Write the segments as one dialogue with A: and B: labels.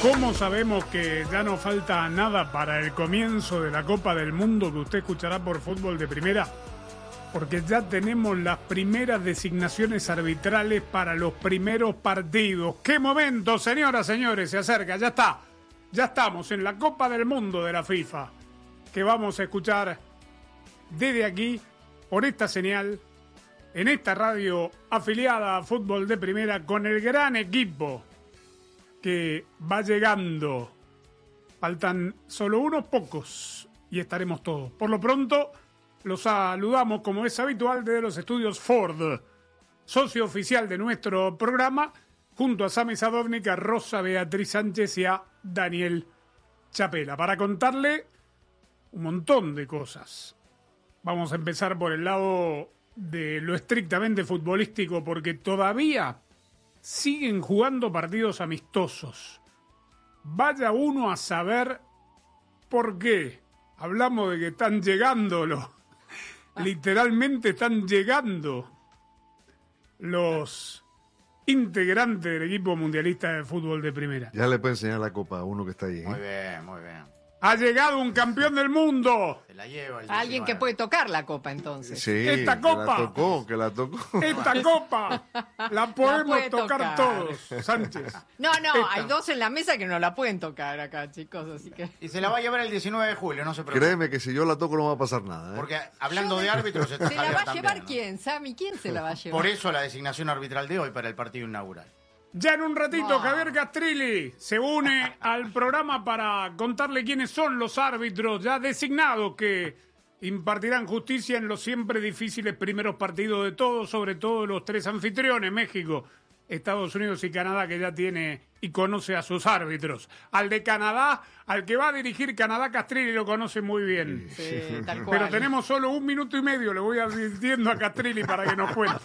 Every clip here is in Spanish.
A: ¿Cómo sabemos que ya no falta nada para el comienzo de la Copa del Mundo que usted escuchará por Fútbol de Primera? Porque ya tenemos las primeras designaciones arbitrales para los primeros partidos. ¡Qué momento, señoras, señores! Se acerca, ya está. Ya estamos en la Copa del Mundo de la FIFA, que vamos a escuchar desde aquí, por esta señal, en esta radio afiliada a Fútbol de Primera, con el gran equipo que va llegando. Faltan solo unos pocos y estaremos todos. Por lo pronto, los saludamos, como es habitual, desde los estudios Ford, socio oficial de nuestro programa, junto a Sami Sadovnik, a Rosa Beatriz Sánchez y a Daniel Chapela, para contarle un montón de cosas. Vamos a empezar por el lado de lo estrictamente futbolístico, porque todavía siguen jugando partidos amistosos. Vaya uno a saber por qué. Hablamos de que están llegando literalmente están llegando los integrantes del equipo mundialista de fútbol de primera.
B: Ya le puede enseñar la copa a uno que está ahí, ¿eh?
C: Muy bien, muy bien.
A: Ha llegado un campeón del mundo.
C: Se la lleva el
D: Alguien que
C: 19.
D: puede tocar la copa, entonces.
B: Sí,
A: Esta copa.
B: que la tocó.
A: Esta copa la podemos
D: puede
A: tocar
D: tocar.
A: todos, Sánchez.
D: No,
A: Esta.
D: hay dos en la mesa que no la pueden tocar acá, chicos, así que...
C: Y se la va a llevar el 19 de julio, no se preocupe.
B: Créeme que si yo la toco no va a pasar nada, ¿eh?
C: Porque hablando de árbitros...
D: ¿Se la va a
C: también,
D: llevar
C: ¿no?
D: quién, Sammy? ¿Quién se la va a llevar?
C: Por eso la designación arbitral de hoy para el partido inaugural.
A: Ya en un ratito,
D: No.
A: Javier Castrilli se une al programa para contarle quiénes son los árbitros ya designados que impartirán justicia en los siempre difíciles primeros partidos de todos, sobre todo los tres anfitriones, México, Estados Unidos y Canadá, que ya tiene y conoce a sus árbitros. Al de Canadá, al que va a dirigir Canadá, Castrilli lo conoce muy bien.
D: Sí, tal cual.
A: Pero tenemos solo 1 minuto y medio, le voy advirtiendo a Castrilli para que nos cuente.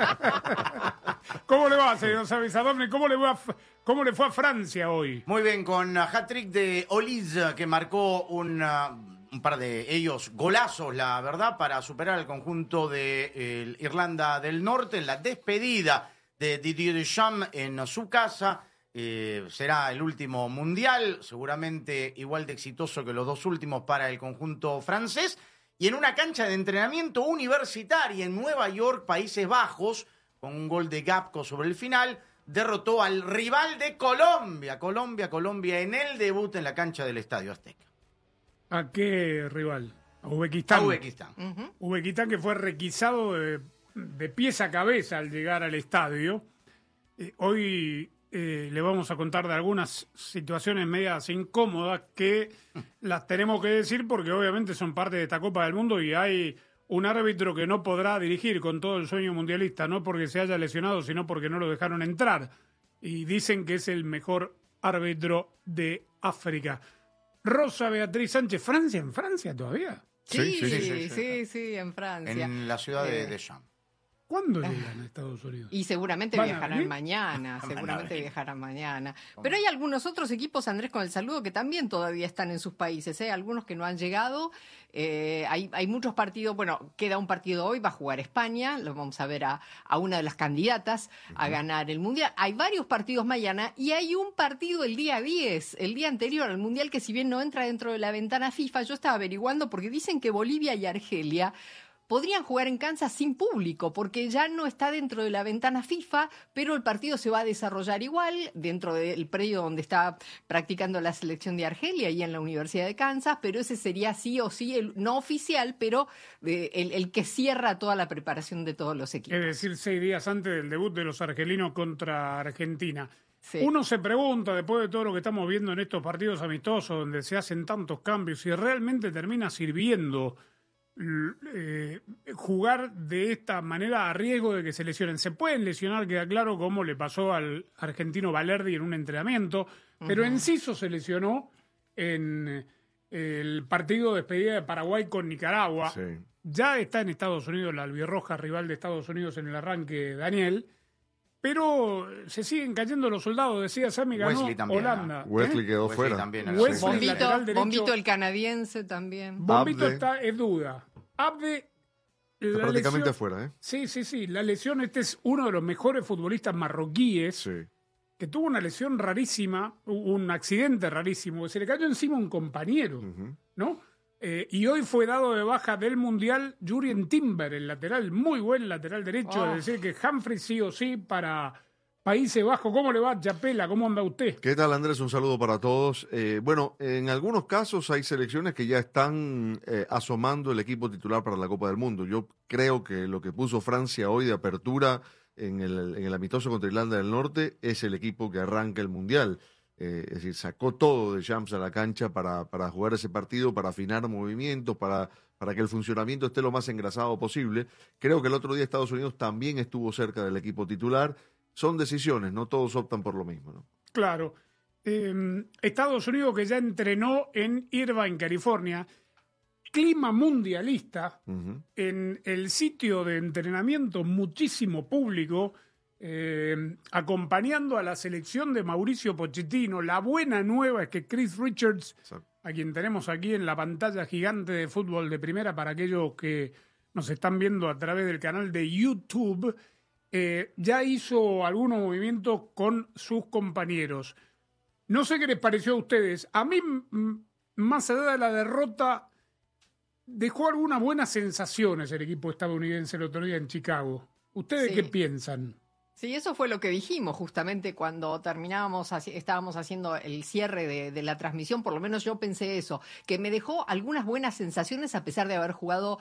A: ¿Cómo le va, señor Sadovnik? ¿Cómo le fue a Francia hoy?
C: Muy bien, con hat-trick de Olise, que marcó un par de ellos golazos, la verdad, para superar al conjunto de Irlanda del Norte en la despedida de Didier Deschamps en su casa. Será el último mundial, seguramente igual de exitoso que los dos últimos para el conjunto francés. Y en una cancha de entrenamiento universitaria en Nueva York, Países Bajos, con un gol de Gapco sobre el final, derrotó al rival de Colombia. Colombia en el debut en la cancha del Estadio Azteca.
A: ¿A qué rival? A Uzbekistán.
C: A Uzbekistán.
A: Uzbekistán, que fue requisado de pies a cabeza al llegar al estadio. Hoy le vamos a contar de algunas situaciones medias incómodas que las tenemos que decir porque obviamente son parte de esta Copa del Mundo y hay un árbitro que no podrá dirigir con todo el sueño mundialista, no porque se haya lesionado, sino porque no lo dejaron entrar. Y dicen que es el mejor árbitro de África. Rosa Beatriz Sánchez, ¿Francia en Francia todavía?
D: Sí, en Francia.
C: En la ciudad de Deschamps.
A: ¿Cuándo llegan a Estados Unidos?
D: Y seguramente
A: ¿Van a
D: viajarán
A: venir?
D: mañana,
C: Van a
D: seguramente
C: venir.
D: viajarán mañana. Pero hay algunos otros equipos, Andrés, con el saludo, que también todavía están en sus países, ¿eh? Algunos que no han llegado. Hay muchos partidos, bueno, queda un partido hoy, va a jugar España, lo vamos a ver a una de las candidatas a ganar el Mundial. Hay varios partidos mañana y hay un partido el día 10, el día anterior al Mundial, que si bien no entra dentro de la ventana FIFA, yo estaba averiguando porque dicen que Bolivia y Argelia podrían jugar en Kansas sin público, porque ya no está dentro de la ventana FIFA, pero el partido se va a desarrollar igual dentro del predio donde está practicando la selección de Argelia y en la Universidad de Kansas, pero ese sería sí o sí, el no oficial, pero el que cierra toda la preparación de todos los equipos.
A: Es decir, 6 días antes del debut de los argelinos contra Argentina.
D: Sí.
A: Uno se pregunta, después de todo lo que estamos viendo en estos partidos amistosos, donde se hacen tantos cambios, si realmente termina sirviendo jugar de esta manera a riesgo de que se lesionen. Se pueden lesionar, queda claro, como le pasó al argentino Valerdi en un entrenamiento, pero Enciso se lesionó en el partido de despedida de Paraguay con Nicaragua.
B: Sí.
A: Ya está en Estados Unidos, la albirroja rival de Estados Unidos en el arranque, Daniel, pero se siguen cayendo los soldados, decía Sammy, ganó
C: Wesley también,
A: Holanda.
B: Wesley quedó
C: Wesley
B: fuera.
C: también.
A: Wesley, lateral derecho.
D: Bombito el canadiense también.
A: Bombito
B: Abde.
A: es duda. Abde,
B: Está prácticamente fuera, ¿eh?
A: Sí. La lesión, este es uno de los mejores futbolistas marroquíes.
B: Sí.
A: que tuvo una lesión rarísima, un accidente rarísimo, que se le cayó encima un compañero, ¿no? Y hoy fue dado de baja del Mundial Jurrien Timber, el lateral, muy buen lateral derecho, es decir, que Humphries sí o sí para Países Bajos. ¿Cómo le va, Chapela? ¿Cómo anda usted?
B: ¿Qué tal, Andrés? Un saludo para todos. Bueno, en algunos casos hay selecciones que ya están asomando el equipo titular para la Copa del Mundo. Yo creo que lo que puso Francia hoy de apertura en el amistoso contra Irlanda del Norte es el equipo que arranca el Mundial. Es decir, sacó todo de Champs a la cancha para jugar ese partido, para afinar movimientos, para que el funcionamiento esté lo más engrasado posible. Creo que el otro día Estados Unidos también estuvo cerca del equipo titular. Son decisiones, no todos optan por lo mismo, ¿no?
A: Claro. Estados Unidos, que ya entrenó en Irvine, California, clima mundialista, en el sitio de entrenamiento muchísimo público, acompañando a la selección de Mauricio Pochettino. La buena nueva es que Chris Richards, a quien tenemos aquí en la pantalla gigante de Fútbol de Primera, para aquellos que nos están viendo a través del canal de YouTube, ya hizo algunos movimientos con sus compañeros. No sé qué les pareció a ustedes. A mí, más allá de la derrota, dejó algunas buenas sensaciones el equipo estadounidense el otro día en Chicago. ¿Ustedes qué piensan?
D: Sí, eso fue lo que dijimos justamente cuando estábamos haciendo el cierre de la transmisión, por lo menos yo pensé eso, que me dejó algunas buenas sensaciones a pesar de haber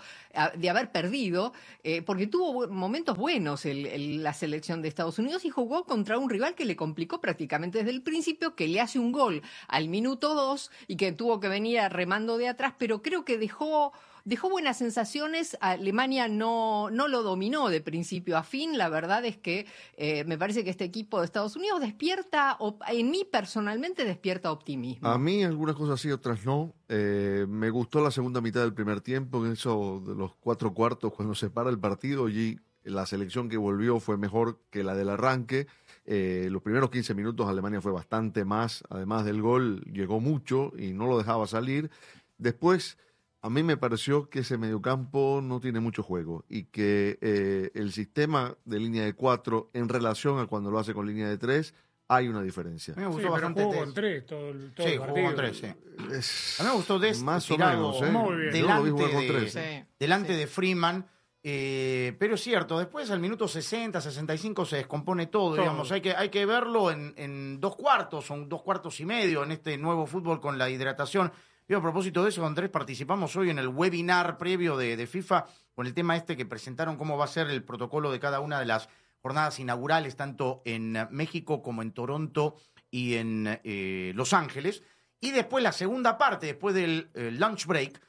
D: perdido, porque tuvo momentos buenos la selección de Estados Unidos y jugó contra un rival que le complicó prácticamente desde el principio, que le hace un gol al minuto 2 y que tuvo que venir remando de atrás, pero creo que dejó buenas sensaciones. Alemania no lo dominó de principio a fin. La verdad es que me parece que este equipo de Estados Unidos en mí personalmente despierta optimismo.
B: A mí algunas cosas sí, otras no. Me gustó la segunda mitad del primer tiempo, en eso de los 4 cuartos, cuando se para el partido, y la selección que volvió fue mejor que la del arranque. Los primeros 15 minutos Alemania fue bastante más, además del gol, llegó mucho y no lo dejaba salir. Después, a mí me pareció que ese mediocampo no tiene mucho juego y que el sistema de línea de 4 en relación a cuando lo hace con línea de 3 hay una diferencia.
C: A mí me gustó
A: bastante. Jugó con 3 todo el partido.
C: Jugó con 3, sí. A mí me gustó
B: más o menos,
A: muy bien.
C: delante de Freeman. Pero es cierto, después al minuto 60, 65 se descompone todo. Digamos, hay que verlo en 2 cuartos, son 2 cuartos y medio en este nuevo fútbol con la hidratación. Y a propósito de eso, Andrés, participamos hoy en el webinar previo de FIFA con el tema que presentaron cómo va a ser el protocolo de cada una de las jornadas inaugurales, tanto en México como en Toronto y en Los Ángeles. Y después la segunda parte, después del lunch break,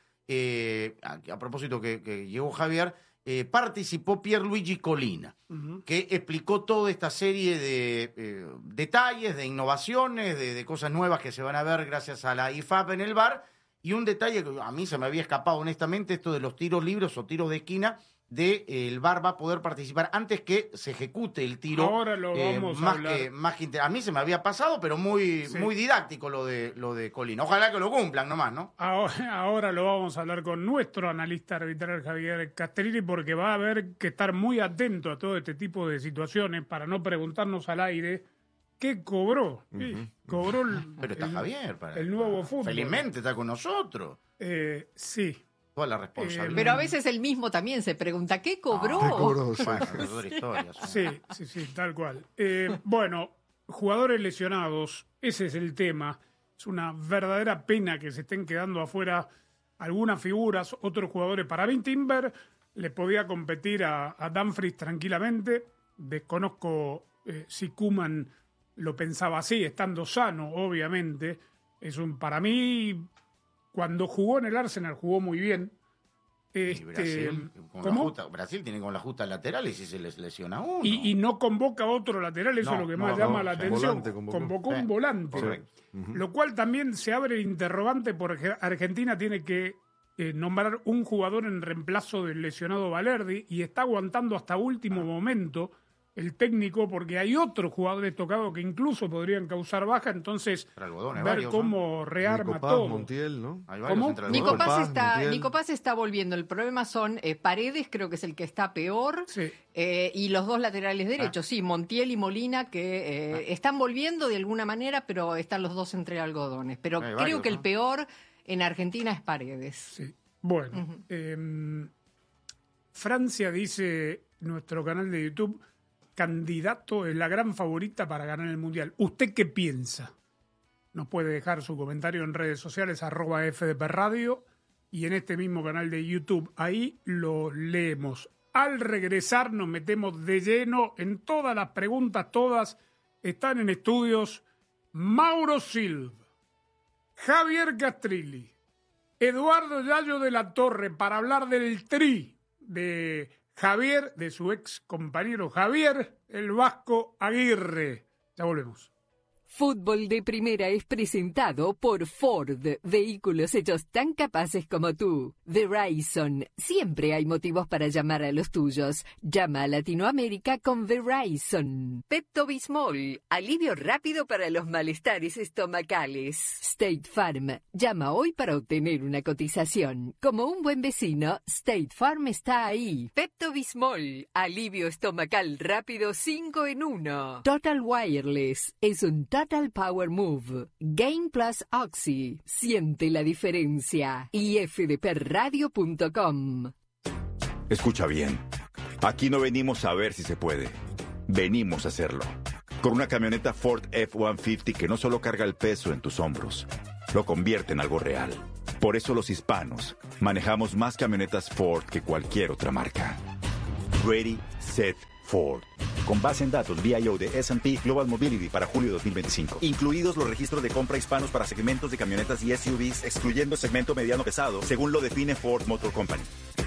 C: a propósito que llegó Javier, participó Pierluigi Collina, que explicó toda esta serie de detalles, de innovaciones, de cosas nuevas que se van a ver gracias a la IFAB en el VAR. Y un detalle que a mí se me había escapado honestamente, esto de los tiros libres o tiros de esquina, el VAR va a poder participar antes que se ejecute el tiro.
A: Ahora lo vamos a hablar.
C: A mí se me había pasado, pero muy didáctico lo de Collina. Ojalá que lo cumplan nomás, ¿no?
A: Ahora lo vamos a hablar con nuestro analista arbitral Javier Castellini, porque va a haber que estar muy atento a todo este tipo de situaciones para no preguntarnos al aire qué cobró. Cobró
C: pero está Javier
A: el nuevo fútbol.
C: Felizmente está con nosotros.
A: Sí.
C: Toda la responsabilidad.
D: Pero a veces él mismo también se pregunta, ¿qué cobró?
B: ¿Qué cobró?
A: Sí, tal cual. Bueno, jugadores lesionados, ese es el tema. Es una verdadera pena que se estén quedando afuera algunas figuras, otros jugadores. Para mí, Timber le podía competir a Dumfries tranquilamente. Desconozco si Koeman lo pensaba así, estando sano, obviamente. Para mí, cuando jugó en el Arsenal, jugó muy bien.
C: Brasil tiene con la justa lateral y si se les lesiona uno.
A: Y no convoca otro lateral, eso es lo que más llama la atención. Convocó un volante.
C: Correcto.
A: Lo cual también se abre el interrogante porque Argentina tiene que nombrar un jugador en reemplazo del lesionado Valerdi y está aguantando hasta último momento el técnico, porque hay otros jugadores tocados que incluso podrían causar baja, entonces ver cómo rearma
B: Nico Paz,
A: todo.
B: Montiel, ¿no?
D: Nico Paz está volviendo. El problema son Paredes, creo que es el que está peor,
A: Sí.
D: Y los dos laterales derechos, sí, Montiel y Molina, que están volviendo de alguna manera, pero están los dos entre algodones. Pero creo que el peor en Argentina es Paredes.
A: Sí. Bueno, Francia, dice nuestro canal de YouTube, candidato, es la gran favorita para ganar el Mundial. ¿Usted qué piensa? Nos puede dejar su comentario en redes sociales, @FDP Radio, y en este mismo canal de YouTube. Ahí lo leemos. Al regresar nos metemos de lleno en todas las preguntas, todas están en estudios. Mauro Silva, Javier Castrilli, Eduardo Yayo de la Torre, para hablar del tri de Javier, de su ex compañero Javier, el Vasco Aguirre. Ya volvemos.
E: Fútbol de Primera es presentado por Ford, vehículos hechos tan capaces como tú. Verizon, siempre hay motivos para llamar a los tuyos. Llama a Latinoamérica con Verizon. Pepto-Bismol, alivio rápido para los malestares estomacales. State Farm, llama hoy para obtener una cotización. Como un buen vecino, State Farm está ahí. Pepto-Bismol, alivio estomacal rápido 5 en 1. Total Wireless, es un Total Power Move. Game Plus Oxy. Siente la diferencia. Y fdpradio.com.
F: Escucha bien. Aquí no venimos a ver si se puede. Venimos a hacerlo. Con una camioneta Ford F-150 que no solo carga el peso en tus hombros, lo convierte en algo real. Por eso los hispanos manejamos más camionetas Ford que cualquier otra marca. Ready, Set, Ford. Con base en datos VIO de S&P Global Mobility para julio 2025. Incluidos los registros de compra hispanos para segmentos de camionetas y SUVs, excluyendo segmento mediano pesado, según lo define Ford Motor Company.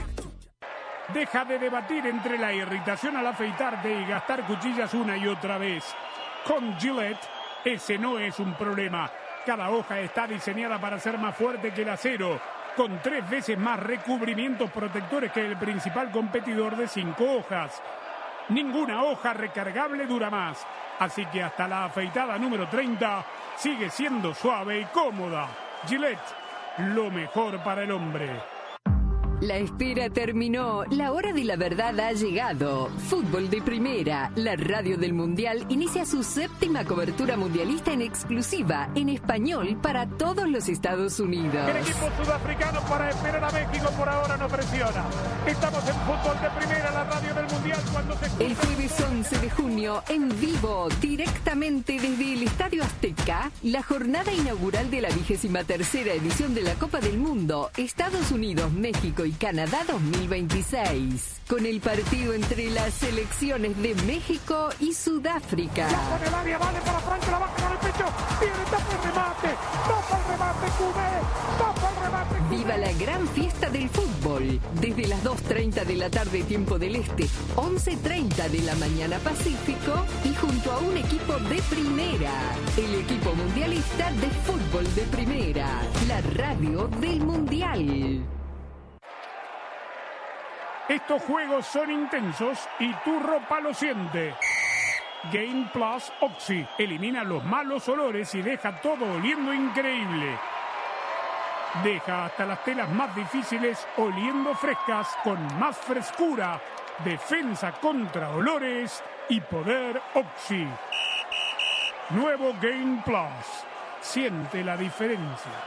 A: Deja de debatir entre la irritación al afeitarte y gastar cuchillas una y otra vez. Con Gillette, ese no es un problema. Cada hoja está diseñada para ser más fuerte que el acero, con 3 veces más recubrimientos protectores que el principal competidor de 5 hojas. Ninguna hoja recargable dura más, así que hasta la afeitada número 30 sigue siendo suave y cómoda. Gillette, lo mejor para el hombre.
E: La espera terminó, la hora de la verdad ha llegado. Fútbol de Primera, la radio del Mundial, inicia su 7ª cobertura mundialista en exclusiva, en español, para todos los Estados Unidos.
A: El equipo sudafricano, para esperar a México, por ahora no presiona. Estamos en Fútbol de Primera, la radio del Mundial, cuando se...
E: El jueves 11 de junio, en vivo, directamente desde el Estadio Azteca, la jornada inaugural de la 23ª edición de la Copa del Mundo, Estados Unidos, México y Canadá 2026, con el partido entre las selecciones de México y Sudáfrica.
A: Ya con el área, vale para Franco, la baja con el pecho, tiene tapa el remate, Cubé, tapa el remate.
E: Viva la gran fiesta del fútbol, desde las 2:30 de la tarde tiempo del Este, 11:30 de la mañana Pacífico, y junto a un equipo de primera, el equipo mundialista de Fútbol de Primera, la radio del Mundial.
A: Estos juegos son intensos y tu ropa lo siente. Game Plus Oxy elimina los malos olores y deja todo oliendo increíble. Deja hasta las telas más difíciles oliendo frescas con más frescura, defensa contra olores y poder Oxy. Nuevo Game Plus. Siente la diferencia.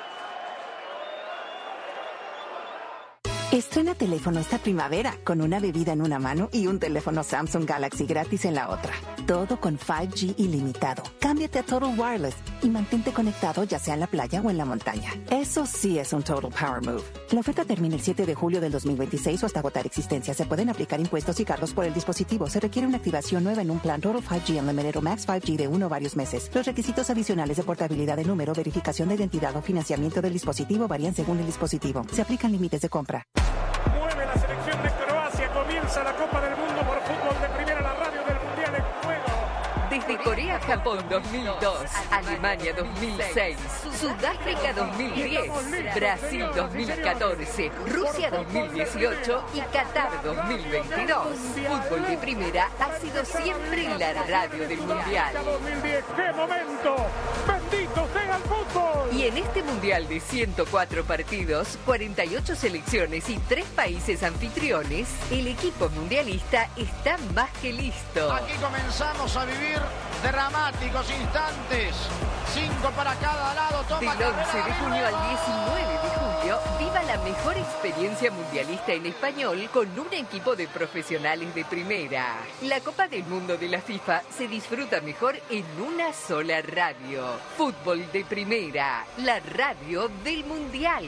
G: Estrena teléfono esta primavera con una bebida en una mano y un teléfono Samsung Galaxy gratis en la otra. Todo con 5G ilimitado. Cámbiate a Total Wireless y mantente conectado ya sea en la playa o en la montaña. Eso sí es un Total Power Move. La oferta termina el 7 de julio del 2026 o hasta agotar existencia. Se pueden aplicar impuestos y cargos por el dispositivo. Se requiere una activación nueva en un plan Total 5G Unlimited o Max 5G de 1 o varios meses. Los requisitos adicionales de portabilidad de número, verificación de identidad o financiamiento del dispositivo varían según el dispositivo. Se aplican límites de compra.
A: Mueve la selección de Croacia, comienza la Copa del Mundo por Fútbol de Primera, la radio del Mundial en juego.
E: Desde Corea-Japón 2002, Alemania 2006, Sudáfrica 2010, Brasil 2014, Rusia 2018 y Qatar 2022. Fútbol de Primera ha sido siempre la radio del Mundial.
A: 2010, ¡qué momento! ¡Bendito sea el fútbol!
E: Y en este Mundial de 104 partidos, 48 selecciones y 3 países anfitriones, el equipo mundialista está más que listo.
C: Aquí comenzamos a vivir dramáticos instantes. 5 para cada lado. Toma
E: Del 11 de
C: carrera,
E: junio al
C: ¡gol!
E: 19 de julio, viva la mejor experiencia mundialista en español con un equipo de profesionales de primera. La Copa del Mundo de la FIFA se disfruta mejor en una sola radio. Fútbol de Primera, la radio del Mundial.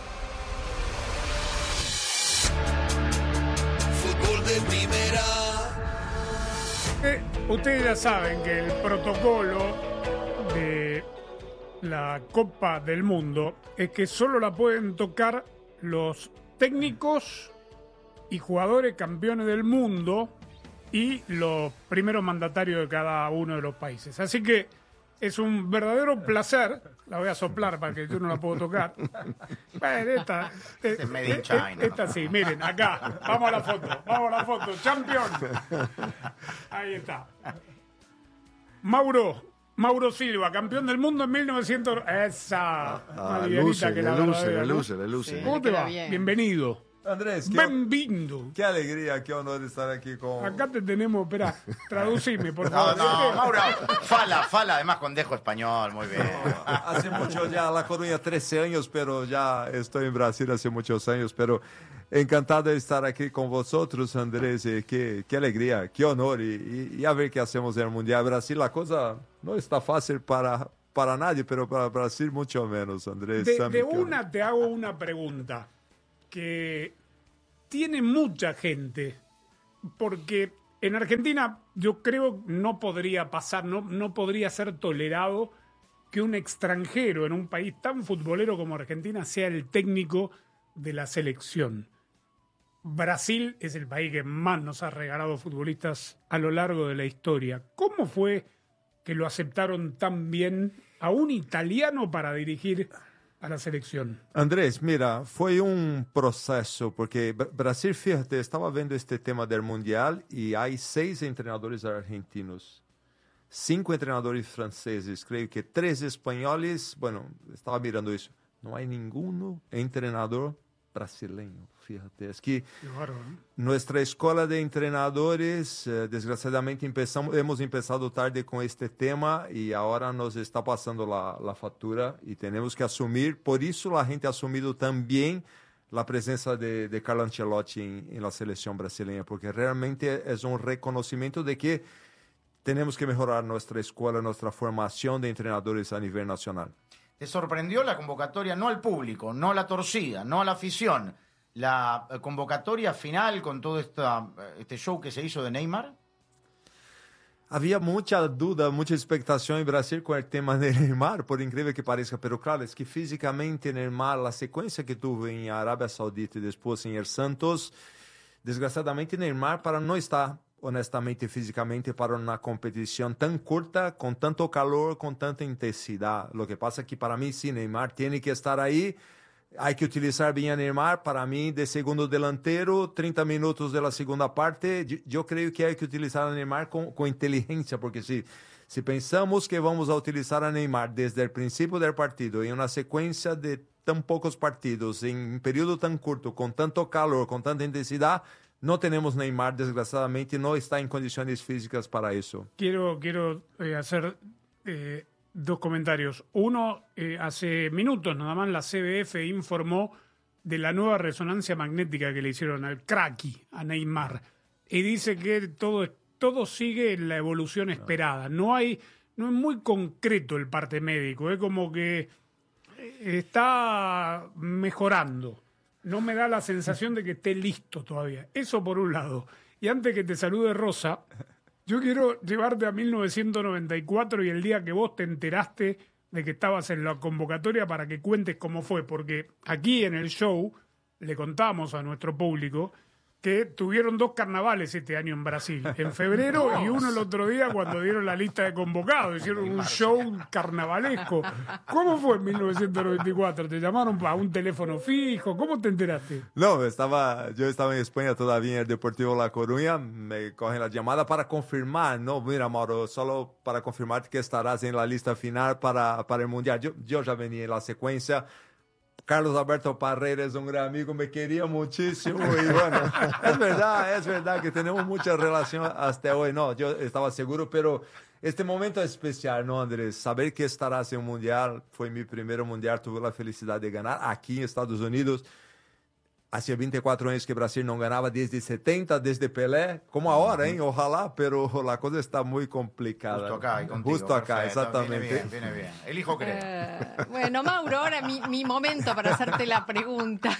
H: Fútbol de Primera.
A: Ustedes ya saben que el protocolo de la Copa del Mundo es que solo la pueden tocar los técnicos y jugadores campeones del mundo y los primeros mandatarios de cada uno de los países. Así que es un verdadero placer. La voy a soplar para que yo no la puedo tocar. Bueno, esta
C: es made in China.
A: Esta sí, miren, acá. Vamos a la foto. Champion. Ahí está. Mauro Silva, campeón del mundo en 1900. Esa. Más livianita que la verdadera, ¿no?
B: luce.
A: ¿Cómo te va?
D: Bien.
A: Bienvenido.
I: Andrés,
A: Bienvenido.
I: qué alegría, qué honor estar aquí con...
A: Acá te tenemos, espera, traducime, por
C: No,
A: favor.
C: no, Mauro, fala, además con dejo español, muy bien.
I: Hace mucho ya, La Coruña 13 años, pero ya estoy en Brasil hace muchos años, pero encantado de estar aquí con vosotros, Andrés, qué alegría, qué honor, y a ver qué hacemos en el Mundial. Brasil, la cosa no está fácil para nadie, pero para Brasil mucho menos, Andrés.
A: De una te hago una pregunta que tiene mucha gente, porque en Argentina yo creo no podría pasar, no podría ser tolerado que un extranjero en un país tan futbolero como Argentina sea el técnico de la selección. Brasil es el país que más nos ha regalado futbolistas a lo largo de la historia. ¿Cómo fue que lo aceptaron tan bien a un italiano para dirigir a la selección?
I: Andrés, mira, fue un proceso, porque Brasil, fíjate, estaba viendo este tema del Mundial y hay 6 entrenadores argentinos, 5 entrenadores franceses, creo que 3 españoles, bueno, estaba mirando eso, no hay ninguno entrenador brasileño, fíjate, es que nuestra escuela de entrenadores, desgraciadamente hemos empezado tarde con este tema y ahora nos está pasando la factura y tenemos que asumir, por eso la gente ha asumido también la presencia de Carlo Ancelotti en la selección brasileña, porque realmente es un reconocimiento de que tenemos que mejorar nuestra escuela, nuestra formación de entrenadores a nivel nacional.
C: ¿Te sorprendió la convocatoria, no al público, no a la torcida, no a la afición, la convocatoria final con todo este show que se hizo de Neymar?
I: Había mucha duda, mucha expectación en Brasil con el tema de Neymar, por increíble que parezca, pero claro, es que físicamente Neymar, la secuencia que tuvo en Arabia Saudita y después en el Santos, desgraciadamente Neymar, para no estar honestamente físicamente para una competición tan corta, con tanto calor, con tanta intensidad. Lo que pasa es que para mí sí, Neymar tiene que estar ahí, hay que utilizar bien a Neymar, para mí de segundo delantero, 30 minutos de la segunda parte, yo creo que hay que utilizar a Neymar con inteligencia, porque si pensamos que vamos a utilizar a Neymar desde el principio del partido, en una secuencia de tan pocos partidos, en un periodo tan corto, con tanto calor, con tanta intensidad, no tenemos Neymar, desgraciadamente, no está en condiciones físicas para eso.
A: Quiero hacer 2 comentarios. Uno, hace minutos nada más la CBF informó de la nueva resonancia magnética que le hicieron al Kraki, a Neymar, y dice que todo sigue en la evolución esperada. No es muy concreto el parte médico, es como que está mejorando. No me da la sensación de que esté listo todavía. Eso por un lado. Y antes que te salude Rosa, yo quiero llevarte a 1994 y el día que vos te enteraste de que estabas en la convocatoria para que cuentes cómo fue. Porque aquí en el show le contamos a nuestro público que tuvieron 2 carnavales este año en Brasil, en febrero y uno el otro día cuando dieron la lista de convocados, hicieron un show carnavalesco. ¿Cómo fue en 1994? ¿Te llamaron a un teléfono fijo? ¿Cómo te enteraste?
I: No, yo estaba en España todavía en el Deportivo La Coruña, me cogen la llamada para confirmar, no, mira Mauro, solo para confirmar que estarás en la lista final para el Mundial. Yo ya venía en la secuencia. Carlos Alberto Parreira es un gran amigo, me quería muchísimo y bueno, es verdad que tenemos mucha relación hasta hoy. No, yo estaba seguro, pero este momento es especial, ¿no, Andrés? Saber que estarás en un mundial, fue mi primer mundial, tuve la felicidad de ganar aquí en Estados Unidos. Hacía 24 años que Brasil no ganaba desde 70, desde Pelé, como ahora, ¿eh? Ojalá, pero la cosa está muy complicada.
C: Justo acá y contigo.
I: Justo acá,
C: perfecto.
I: exactamente.
C: Viene bien. Elijo creer.
D: Bueno, Mauro, ahora mi momento para hacerte la pregunta.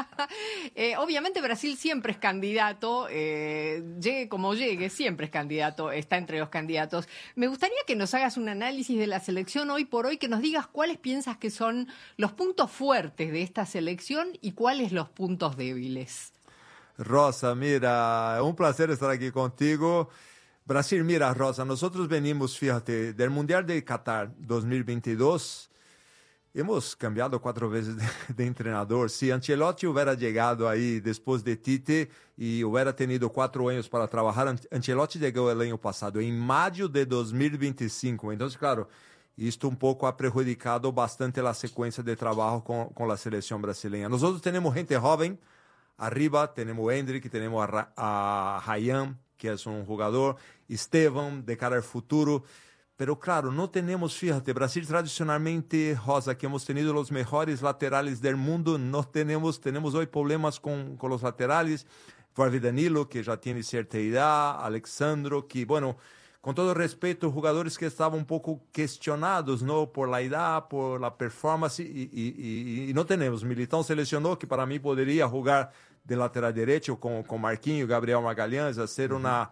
D: Obviamente Brasil siempre es candidato, llegue como llegue, siempre es candidato, está entre los candidatos. Me gustaría que nos hagas un análisis de la selección hoy por hoy, que nos digas cuáles piensas que son los puntos fuertes de esta selección y cuáles los puntos débiles.
I: Rosa, mira, un placer estar aquí contigo. Brasil, mira, Rosa, nosotros venimos, fíjate, del Mundial de Qatar 2022, hemos cambiado 4 veces de entrenador. Si Ancelotti hubiera llegado ahí después de Tite y hubiera tenido 4 años para trabajar, Ancelotti llegó el año pasado, en mayo de 2025. Entonces, claro, esto un poco ha perjudicado bastante la secuencia de trabajo con la selección brasileña. Nosotros tenemos gente joven, arriba tenemos a Endrick, tenemos a Ryan, que es un jugador, Esteban, de cara al futuro. Pero claro, no tenemos, fíjate, Brasil tradicionalmente, Rosa, que hemos tenido los mejores laterales del mundo, no tenemos hoy problemas con los laterales. Vardy Danilo, que ya tiene cierta edad, Alexandro, que bueno, con todo respeto, jugadores que estaban un poco cuestionados, ¿no? Por la edad, por la performance, y no tenemos. Militão seleccionó que para mí podría jugar de lateral derecho con Marquinhos, Gabriel Magalhães, hacer una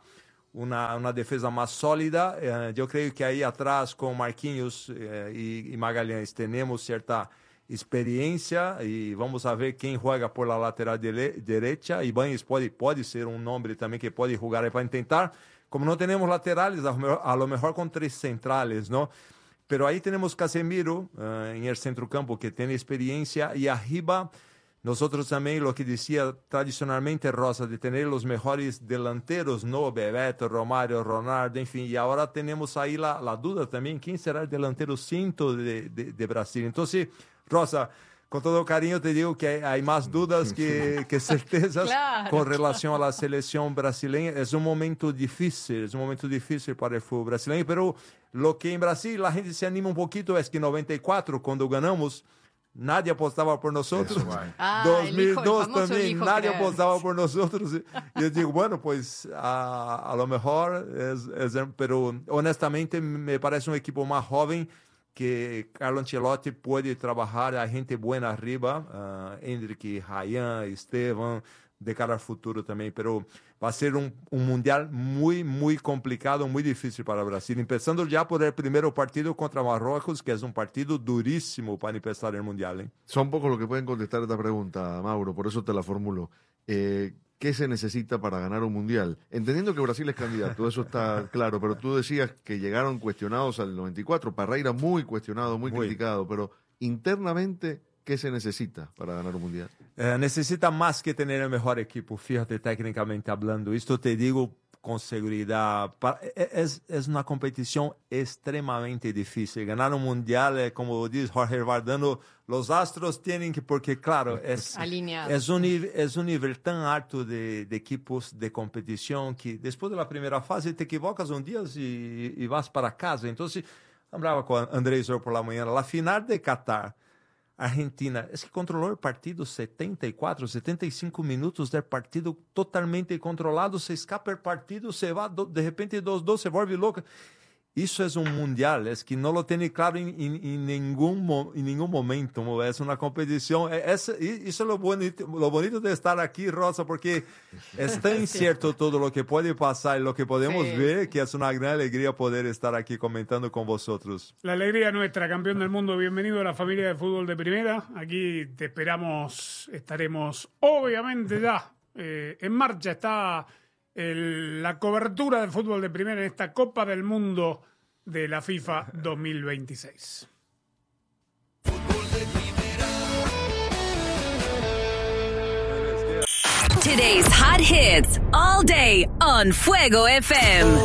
I: defesa más sólida. Yo creo que ahí atrás con Marquinhos y Magalhães tenemos cierta experiencia y vamos a ver quién juega por la lateral derecha. Ibáñez puede ser un nombre también que puede jugar ahí para intentar. Como no tenemos laterales, a lo mejor con 3 centrales, ¿no? Pero ahí tenemos Casemiro en el centrocampo que tiene experiencia y arriba nosotros también lo que decía tradicionalmente Rosa de tener los mejores delanteros, ¿no? Bebeto, Romário, Ronaldo, en fin. Y ahora tenemos ahí la duda también, ¿quién será el delantero cinto de Brasil? Entonces, Rosa, con todo cariño te digo que hay más dudas que certezas
D: Claro.
I: con relación a la selección brasileña. Es un momento difícil para el fútbol brasileño, pero lo que en Brasil la gente se anima un poquito es que en 94, cuando ganamos, nadie apostaba por nosotros. 2002 también, nadie apostaba por nosotros. Y yo digo, bueno, pues a lo mejor pero honestamente me parece un equipo más joven que Carlo Ancelotti puede trabajar a gente buena arriba, Endrick, Ryan, Esteban, de cara al futuro también, pero va a ser un mundial muy, muy complicado, muy difícil para Brasil, empezando ya por el primer partido contra Marruecos, que es un partido durísimo para empezar el mundial, ¿eh?
B: Son pocos los que pueden contestar esta pregunta, Mauro, por eso te la formulo. ¿Qué se necesita para ganar un mundial? Entendiendo que Brasil es candidato, eso está claro, pero tú decías que llegaron cuestionados al 94, Parreira muy cuestionado, muy criticado, pero internamente, ¿qué se necesita para ganar un mundial?
I: Necesita más que tener el mejor equipo, fíjate, técnicamente hablando. Esto te digo con seguridad. Es una competición extremadamente difícil. Ganar un mundial, como dice Jorge Vardano, los astros tienen que, porque claro, es un nivel tan alto de equipos de competición que después de la primera fase te equivocas un día y vas para casa. Entonces, hablaba con Andrés hoy por la mañana, la final de Qatar, Argentina, es que controló el partido 74, 75 minutos del partido totalmente controlado, se escapa el partido, se va, de repente 2-2, se vuelve loca. Eso es un mundial, es que no lo tiene claro en ningún momento, es una competición, eso es lo bonito de estar aquí, Rosa, porque es tan incierto todo lo que puede pasar y lo que podemos ver, que es una gran alegría poder estar aquí comentando con vosotros.
A: La alegría nuestra, campeón del mundo, bienvenido a la familia de fútbol de primera, aquí te esperamos, estaremos obviamente ya en marcha está la cobertura del fútbol de primera en esta Copa del Mundo de la FIFA 2026.
J: Today's hot hits all day on Fuego FM.